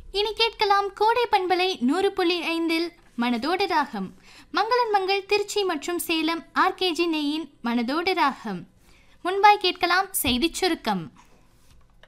இனி கேட்கலாம் கோடை பண்பலை 100.5 மனதோடு ராகம். மங்களன் மங்கள் திருச்சி மற்றும் சேலம் ஆர்கேஜி நெய்யின் மனதோடு ராகம். முன்பாய் கேட்கலாம் செய்திச் சுருக்கம்.